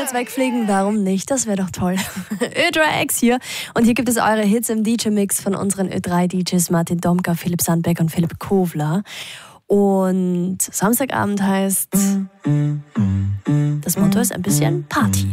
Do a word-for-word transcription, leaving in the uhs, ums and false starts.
kurz wegfliegen, warum nicht? Das wäre doch toll. Ö drei X hier. Und hier gibt es eure Hits im D J-Mix von unseren Ö drei D Js Martin Domka, Philipp Sandbeck und Philipp Kovler. Und Samstagabend heißt, das Motto ist ein bisschen Party.